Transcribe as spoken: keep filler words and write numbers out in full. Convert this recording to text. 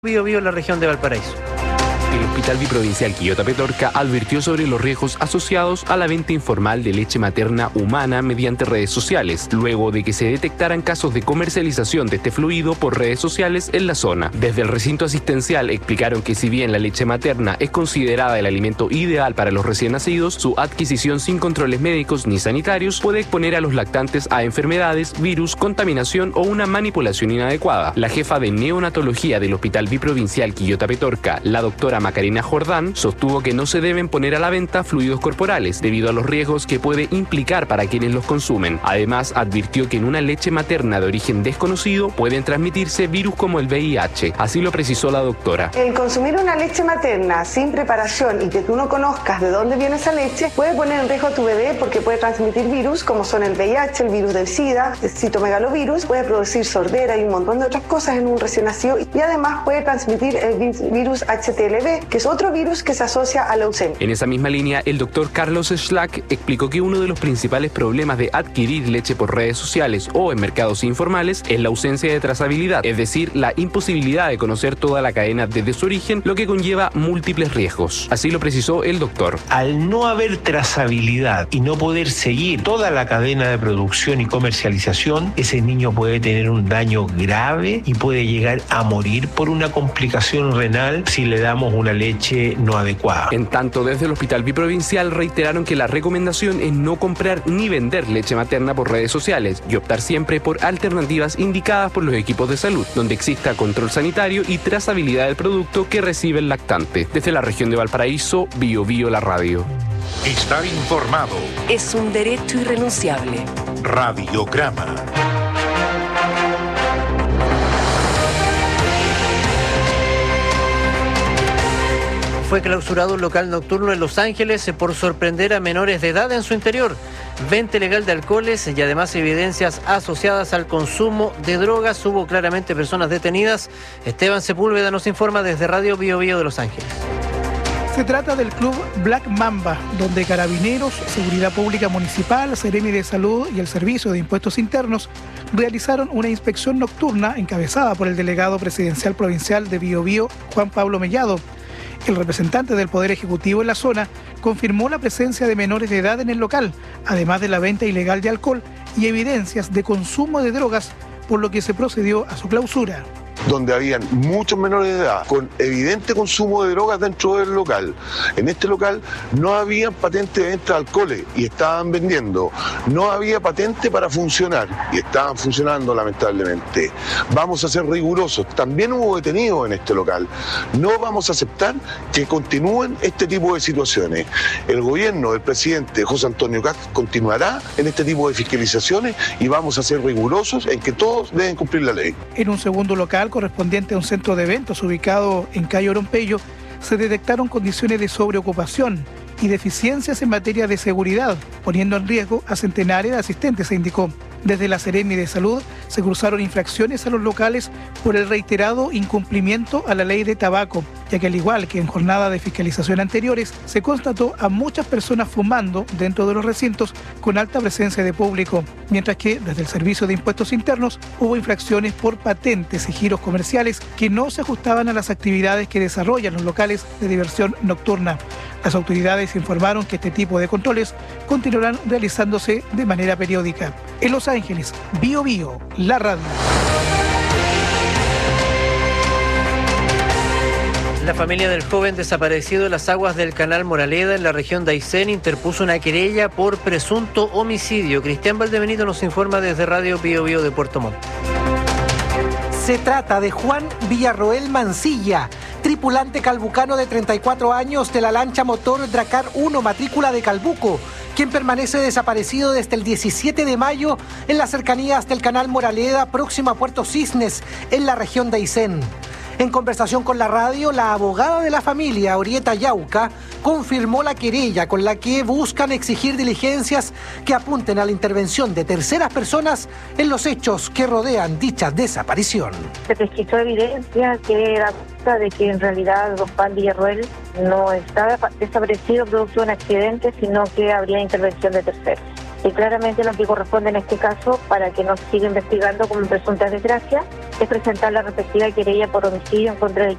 Bío Bío en la región de Valparaíso. El Hospital Biprovincial Quillota Petorca advirtió sobre los riesgos asociados a la venta informal de leche materna humana mediante redes sociales, luego de que se detectaran casos de comercialización de este fluido por redes sociales en la zona. Desde el recinto asistencial explicaron que si bien la leche materna es considerada el alimento ideal para los recién nacidos, su adquisición sin controles médicos ni sanitarios puede exponer a los lactantes a enfermedades, virus, contaminación o una manipulación inadecuada. La jefa de neonatología del Hospital Biprovincial Quillota Petorca, la doctora Macarena Jordán, sostuvo que no se deben poner a la venta fluidos corporales debido a los riesgos que puede implicar para quienes los consumen. Además, advirtió que en una leche materna de origen desconocido pueden transmitirse virus como el V I H. Así lo precisó la doctora. El consumir una leche materna sin preparación y que tú no conozcas de dónde viene esa leche puede poner en riesgo a tu bebé porque puede transmitir virus como son el V I H, el virus del SIDA, el citomegalovirus, puede producir sordera y un montón de otras cosas en un recién nacido y además puede transmitir el virus H T L V, que es otro virus que se asocia a la leucemia. En esa misma línea, el doctor Carlos Schlack explicó que uno de los principales problemas de adquirir leche por redes sociales o en mercados informales es la ausencia de trazabilidad, es decir, la imposibilidad de conocer toda la cadena desde su origen, lo que conlleva múltiples riesgos. Así lo precisó el doctor. Al no haber trazabilidad y no poder seguir toda la cadena de producción y comercialización, ese niño puede tener un daño grave y puede llegar a morir por una complicación renal si le damos una leche no adecuada. En tanto, desde el Hospital Biprovincial reiteraron que la recomendación es no comprar ni vender leche materna por redes sociales y optar siempre por alternativas indicadas por los equipos de salud, donde exista control sanitario y trazabilidad del producto que recibe el lactante. Desde la región de Valparaíso, Bío Bío la radio. Estar informado es un derecho irrenunciable. Radiograma. Fue clausurado un local nocturno en Los Ángeles por sorprender a menores de edad en su interior. Venta ilegal de alcoholes y además evidencias asociadas al consumo de drogas. Hubo claramente personas detenidas. Esteban Sepúlveda nos informa desde Radio Bío Bío de Los Ángeles. Se trata del club Black Mamba, donde Carabineros, Seguridad Pública Municipal, Seremi de Salud y el Servicio de Impuestos Internos realizaron una inspección nocturna encabezada por el delegado presidencial provincial de Bío Bío, Juan Pablo Mellado. El representante del Poder Ejecutivo en la zona confirmó la presencia de menores de edad en el local, además de la venta ilegal de alcohol y evidencias de consumo de drogas, por lo que se procedió a su clausura. Donde habían muchos menores de edad con evidente consumo de drogas dentro del local. En este local no había patente de venta de alcoholes y estaban vendiendo. No había patente para funcionar y estaban funcionando lamentablemente. Vamos a ser rigurosos. También hubo detenidos en este local. No vamos a aceptar que continúen este tipo de situaciones. El gobierno del presidente José Antonio Kast continuará en este tipo de fiscalizaciones y vamos a ser rigurosos en que todos deben cumplir la ley. En un segundo local correspondiente a un centro de eventos ubicado en calle Orompeyo, se detectaron condiciones de sobreocupación y deficiencias en materia de seguridad, poniendo en riesgo a centenares de asistentes, se indicó. Desde la Seremi de Salud se cruzaron infracciones a los locales por el reiterado incumplimiento a la ley de tabaco, ya que al igual que en jornadas de fiscalización anteriores, se constató a muchas personas fumando dentro de los recintos con alta presencia de público, mientras que desde el Servicio de Impuestos Internos hubo infracciones por patentes y giros comerciales que no se ajustaban a las actividades que desarrollan los locales de diversión nocturna. Las autoridades informaron que este tipo de controles continuarán realizándose de manera periódica. En Los Ángeles, Bío Bío, la radio. La familia del joven desaparecido en las aguas del canal Moraleda en la región de Aysén interpuso una querella por presunto homicidio. Cristian Valdebenito nos informa desde Radio Bío Bío de Puerto Montt. Se trata de Juan Villarroel Mancilla, tripulante calbucano de treinta y cuatro años de la lancha motor Dracar uno matrícula de Calbuco, quien permanece desaparecido desde el diecisiete de mayo en las cercanías del canal Moraleda, próximo a Puerto Cisnes, en la región de Aysén. En conversación con la radio, la abogada de la familia, Orieta Yauca, confirmó la querella con la que buscan exigir diligencias que apunten a la intervención de terceras personas en los hechos que rodean dicha desaparición. Se registró evidencia que da cuenta de que en realidad don Juan Villarroel no está desaparecido producto de un accidente, sino que habría intervención de terceros. Y claramente lo que corresponde en este caso, para que no siga investigando como presunta desgracia, es presentar la respectiva querella por homicidio en contra del